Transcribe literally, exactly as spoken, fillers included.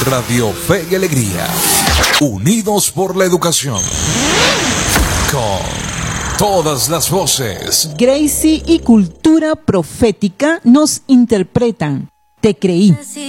Radio Fe y Alegría, unidos por la educación, con todas las voces. Gracie y Cultura Profética nos interpretan Te Creí.